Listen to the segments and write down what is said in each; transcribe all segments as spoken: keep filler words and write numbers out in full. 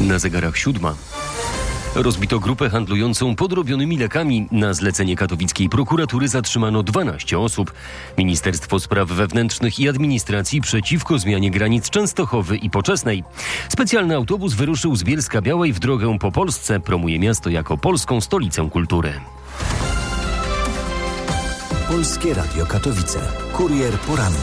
Na zegarach siódma. Rozbito grupę handlującą podrobionymi lekami. Na zlecenie katowickiej prokuratury zatrzymano dwanaście osób. Ministerstwo Spraw Wewnętrznych i Administracji przeciwko zmianie granic Częstochowy i Poczesnej. Specjalny autobus wyruszył z Bielska-Białej w drogę po Polsce. Promuje miasto jako polską stolicę kultury. Polskie Radio Katowice. Kurier poranny.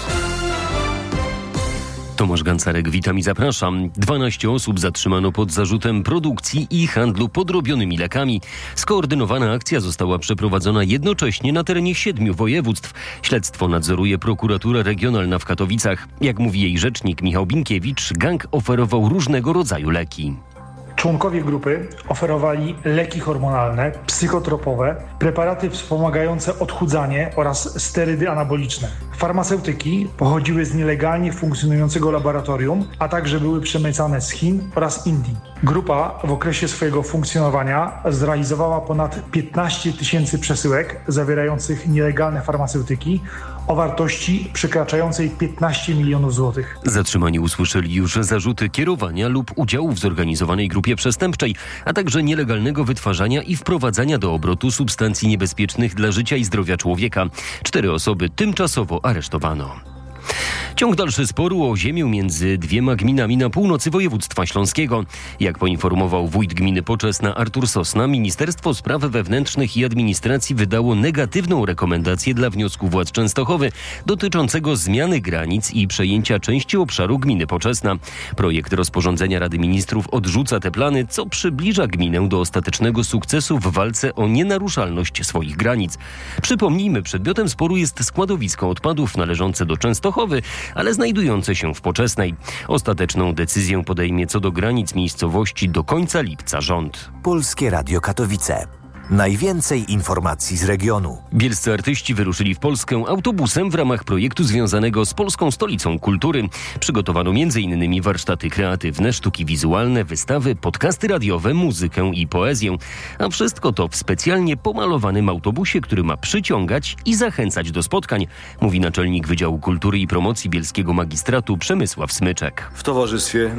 Tomasz Gancarek, witam i zapraszam. dwanaście osób zatrzymano pod zarzutem produkcji i handlu podrobionymi lekami. Skoordynowana akcja została przeprowadzona jednocześnie na terenie siedmiu województw. Śledztwo nadzoruje prokuratura regionalna w Katowicach. Jak mówi jej rzecznik Michał Binkiewicz, gang oferował różnego rodzaju leki. Członkowie grupy oferowali leki hormonalne, psychotropowe, preparaty wspomagające odchudzanie oraz sterydy anaboliczne. Farmaceutyki pochodziły z nielegalnie funkcjonującego laboratorium, a także były przemycane z Chin oraz Indii. Grupa w okresie swojego funkcjonowania zrealizowała ponad piętnaście tysięcy przesyłek zawierających nielegalne farmaceutyki o wartości przekraczającej piętnaście milionów złotych. Zatrzymani usłyszeli już zarzuty kierowania lub udziału w zorganizowanej grupie przestępczej, a także nielegalnego wytwarzania i wprowadzania do obrotu substancji niebezpiecznych dla życia i zdrowia człowieka. Cztery osoby tymczasowo aresztowano. Ciąg dalszy sporu o ziemię między dwiema gminami na północy województwa śląskiego. Jak poinformował wójt gminy Poczesna Artur Sosna, Ministerstwo Spraw Wewnętrznych i Administracji wydało negatywną rekomendację dla wniosku władz Częstochowy dotyczącego zmiany granic i przejęcia części obszaru gminy Poczesna. Projekt rozporządzenia Rady Ministrów odrzuca te plany, co przybliża gminę do ostatecznego sukcesu w walce o nienaruszalność swoich granic. Przypomnijmy, przedmiotem sporu jest składowisko odpadów należące do Częstochowy, ale znajdujące się w Poczesnej. Ostateczną decyzję podejmie co do granic miejscowości do końca lipca rząd. Polskie Radio Katowice. Najwięcej informacji z regionu. Bielscy artyści wyruszyli w Polskę autobusem w ramach projektu związanego z Polską Stolicą Kultury. Przygotowano między innymi warsztaty kreatywne, sztuki wizualne, wystawy, podcasty radiowe, muzykę i poezję. A wszystko to w specjalnie pomalowanym autobusie, który ma przyciągać i zachęcać do spotkań, mówi naczelnik Wydziału Kultury i Promocji Bielskiego Magistratu Przemysław Smyczek. W towarzystwie